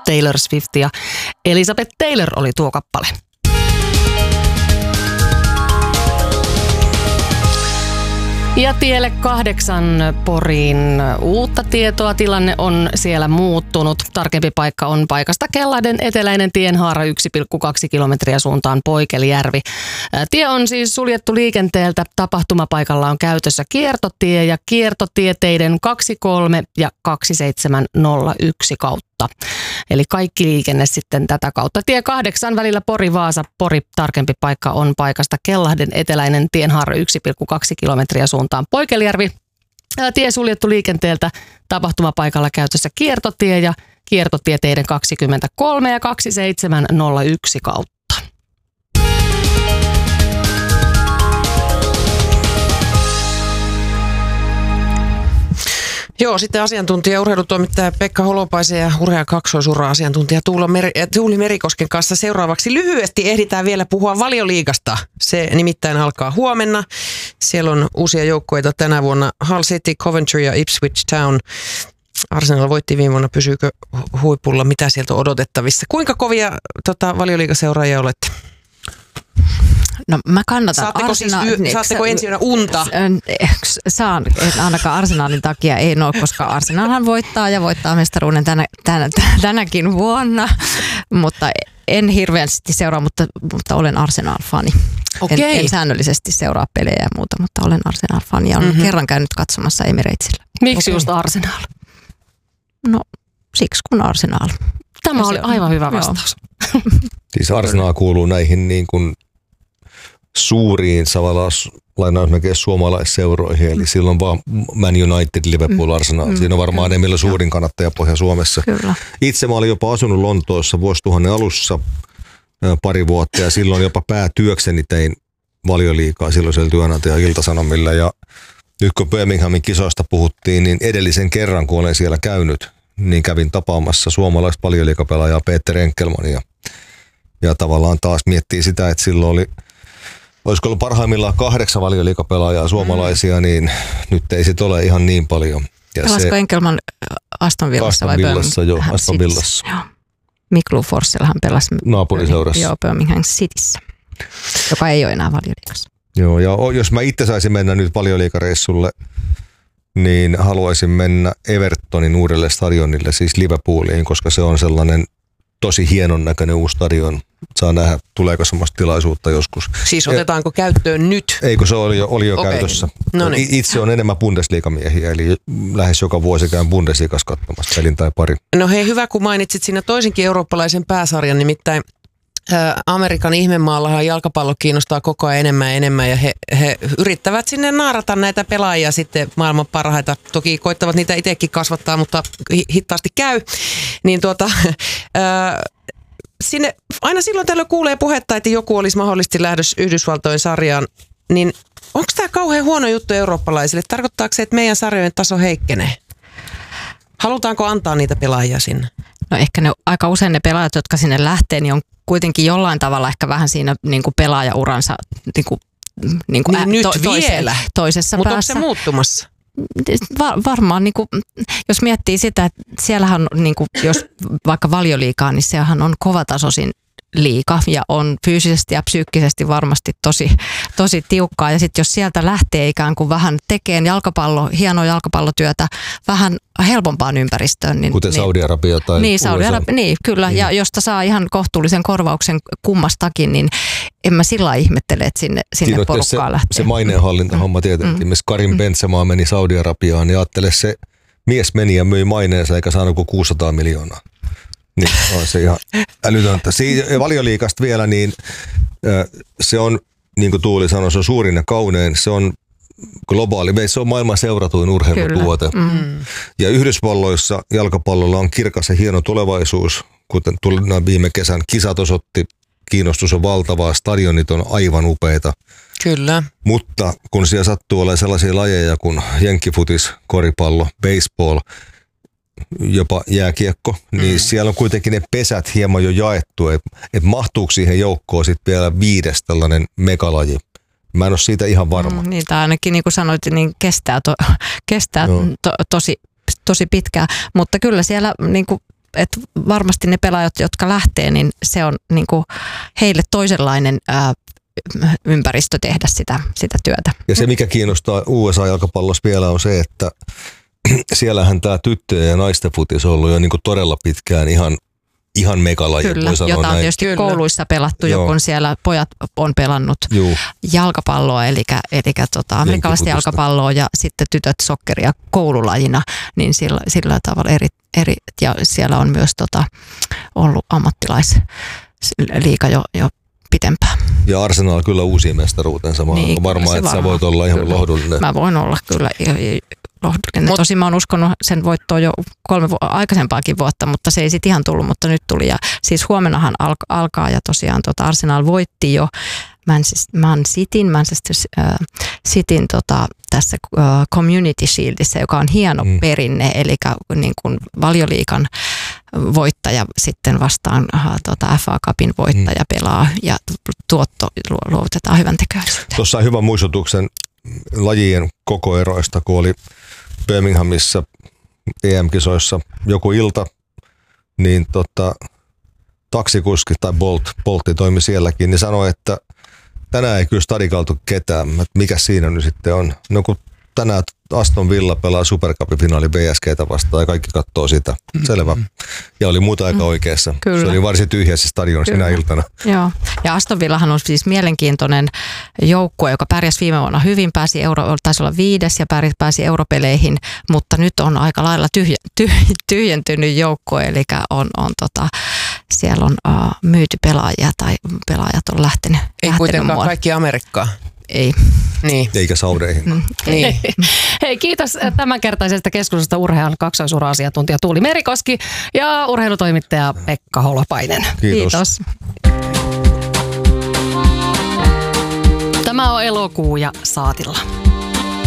Taylor Swift ja Elizabeth Taylor oli tuo kappale. Ja tielle 8 Poriin uutta tietoa. Tilanne on siellä muuttunut. Tarkempi paikka on paikasta Kellahden eteläinen tienhaara 1,2 kilometriä suuntaan Poikelijärvi. Tie on siis suljettu liikenteeltä. Tapahtumapaikalla on käytössä kiertotie ja kiertotieteiden 23 ja 2701 kautta. Eli kaikki liikenne sitten tätä kautta. Tie 8 välillä Pori-Vaasa. Pori tarkempi paikka on paikasta Kellahden eteläinen tienhaara 1,2 kilometriä suuntaan Poikelijärvi. Tie suljettu liikenteeltä. Tapahtumapaikalla käytössä kiertotie ja kiertotieteiden 23 ja 2701 kautta. Joo, sitten asiantuntija urheilutoimittaja Pekka Holopaisen ja urhea kaksoisura-asiantuntija Tuuli Merikosken kanssa seuraavaksi. Lyhyesti ehditään vielä puhua Valioliigasta. Se nimittäin alkaa huomenna. Siellä on uusia joukkueita tänä vuonna. Hull City, Coventry ja Ipswich Town. Arsenal voitti viime vuonna. Pysyykö huipulla? Mitä sieltä on odotettavissa? Kuinka kovia Valioliigaseuraajia olette? No mä kannatan Saatteko ensi yönä unta? Saan, ainakaan Arsenalin takia ei ole, koska Arsenalhan voittaa ja voittaa mestaruuden tänäkin vuonna, mutta en hirveästi seuraa, mutta olen Arsenal-fani. En säännöllisesti seuraa pelejä ja muuta, mutta olen Arsenal-fani ja olen kerran käynyt katsomassa Emiratesilla. Miksi just Arsenal? No siksi kun Arsenal. Tämä oli aivan hyvä vastaus. Siis Arsenal kuuluu näihin niin kuin suuriin lainausmerkeissä suomalaisseuroihin, eli silloin vaan Man United, Liverpool, Arsenal. Siinä on varmaan enemmillä suurin kannattajapohja Suomessa. Kyllä. Itse mä olin jopa asunut Lontoossa vuosituhannen alussa pari vuotta, ja silloin jopa päätyökseni tein Valioliigaa silloisella työnantaja Ilta-Sanomilla, ja nyt kun Birminghamin kisoista puhuttiin, niin edellisen kerran, kun olen siellä käynyt, niin kävin tapaamassa suomalaista valioliigapelaajaa Peter Enkelmania. Ja tavallaan taas miettii sitä, että silloin olisiko ollut parhaimmillaan 8 valioliigapelaajaa suomalaisia, niin nyt ei sit ole ihan niin paljon. Pelasko Enkelman Aston Villassa vai Villassa, joo, Aston Villassa. Miklu Forsellhan pelasi naapuriseurassa. Joo, Birmingham Cityssä, joka ei ole enää Valioliigassa. Joo, ja jos mä itse saisin mennä nyt valioliigareissulle, niin haluaisin mennä Evertonin uudelle stadionille, siis Liverpooliin, koska se on sellainen tosi hienon näköinen uusi stadion. Saa nähdä, tuleeko semmoista tilaisuutta joskus. Siis otetaanko käyttöön nyt? Eikö se oli jo käytössä. No niin. Itse on enemmän Bundesliiga-miehiä, eli lähes joka vuosi käyn Bundesliigassa katsomassa pelin tai pari. No hei, hyvä kun mainitsit siinä toisenkin eurooppalaisen pääsarjan, nimittäin Amerikan ihmemaallahan jalkapallo kiinnostaa koko ajan enemmän ja he yrittävät sinne naarata näitä pelaajia sitten maailman parhaita. Toki koittavat niitä itsekin kasvattaa, mutta hitaasti käy. Niin sinne aina silloin tällöin kuulee puhetta, että joku olisi mahdollisesti lähdössä Yhdysvaltojen sarjaan. Niin onko tämä kauhean huono juttu eurooppalaisille? Tarkoittaako se, että meidän sarjojen taso heikkenee? Halutaanko antaa niitä pelaajia sinne? No ehkä aika usein ne pelaajat, jotka sinne lähtee, niin on kuitenkin jollain tavalla ehkä vähän siinä niin kuin pelaajauransa toisessa Mutta päässä. onko se muuttumassa? Varmaan, niin kuin, jos miettii sitä, että siellähän, niin kuin, jos vaikka Valioliigaa, niin sehän on kovatasoisin liiga ja on fyysisesti ja psyykkisesti varmasti tosi tiukkaa. Ja sitten jos sieltä lähtee ikään kuin vähän tekemään hienoa jalkapallotyötä vähän helpompaan ympäristöön. Niin, kuten Saudi-Arabia tai Saudi-Arabia, niin kyllä. Ja josta saa ihan kohtuullisen korvauksen kummastakin, niin en mä sillä ihmettele, että sinne porukkaan lähtee. Se maineenhallintahomma tietenkin. Esimerkiksi Karim Benzema meni Saudi-Arabiaan, niin ajattele, se mies meni ja myi maineensa eikä saanut kuin 600 miljoonaa. Niin, on se ihan älytöntä. Valioliigasta vielä, niin se on, niin kuin Tuuli sanoi, se on suurin ja kaunein. Se on globaali. Se on maailman seuratuin urheilutuote. Ja Yhdysvalloissa jalkapallolla on kirkas ja hieno tulevaisuus, kuten viime kesän kisat osoitti. Kiinnostus on valtavaa, stadionit on aivan upeita. Kyllä. Mutta kun siellä sattuu olemaan sellaisia lajeja kuin jenkkifutis, koripallo, baseball, jopa jääkiekko, niin siellä on kuitenkin ne pesät hieman jo jaettu, että mahtuuko siihen joukkoon sitten vielä 5 tällainen megalaji. Mä en ole siitä ihan varma. Niin, tai ainakin niin kuin sanoit, niin kestää tosi pitkään, mutta kyllä siellä niin kuin varmasti ne pelaajat, jotka lähtee, niin se on niin kuin heille toisenlainen ympäristö tehdä sitä työtä. Ja se, mikä kiinnostaa USA-jalkapallossa vielä, on se, että siellähän tämä tyttöjen ja naisten futis on ollut jo niin kuin todella pitkään ihan megalaji. Kyllä, jota on tietysti kouluissa pelattu, kun siellä pojat on pelannut jalkapalloa, eli amerikkalaista jalkapalloa ja sitten tytöt sokkeria koululajina, niin sillä tavalla eri ja siellä on myös ollut ammattilaisliiga jo pitempään. Ja Arsenal kyllä uusi mestaruutensa. Mä niin, varmaan, että sä voit olla ihan lohdullinen. Mä voin olla kyllä lohdullinen. Tosin mä oon uskonut sen voittoon jo 3 aikaisempaakin vuotta, mutta se ei sitten ihan tullut, mutta nyt tuli. Ja siis huomennahan alkaa ja tosiaan Arsenal voitti jo Manchester Cityn tässä Community Shieldissä, joka on hieno perinne, eli niin kuin Valioliigan voittaja sitten vastaan FA Cupin voittaja pelaa ja tuotto luovutetaan hyväntekeväisyyteen. Tuossa on hyvä muistutuksen lajien kokoeroista, kun oli Birminghamissa EM-kisoissa joku ilta, niin taksikuski tai Boltti toimi sielläkin, niin sanoi, että tänään ei kyllä stadikaltu ketään. Mikä siinä nyt sitten on? No kun tänään Aston Villa pelaa Super Cupin finaali BSG:tä vastaan ja kaikki katsoo sitä. Selvä. Ja oli muuta aika oikeassa. Kyllä. Se oli varsin tyhjä se stadion sinä iltana. Joo. Ja Aston Villahan on siis mielenkiintoinen joukkue, joka pärjäsi viime vuonna hyvin, taisi olla 5. ja pääsi europeleihin, mutta nyt on aika lailla tyhjentynyt joukkue, eli siellä on myyty pelaajia tai pelaajat on lähtenyt. Ei kuitenkaan kaikki Amerikkaan. Ei. Niin. Eikä saudeihin. Niin. Hei, kiitos tämänkertaisesta keskustelusta Urhean kaksoisura-asiantuntija Tuuli Merikoski ja urheilutoimittaja Pekka Holopainen. Kiitos. Tämä on Elokuu ja saatilla.